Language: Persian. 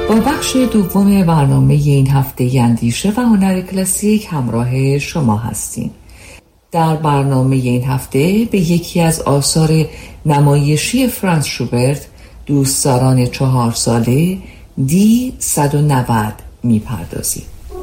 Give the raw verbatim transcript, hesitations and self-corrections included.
با بخش دوم برنامه این هفته اندیشه و هنر کلاسیک همراه شما هستیم. در برنامه این هفته به یکی از آثار نمایشی فرانس شوبرت، دوستداران چهار ساله دی صد و نود میپردازیم.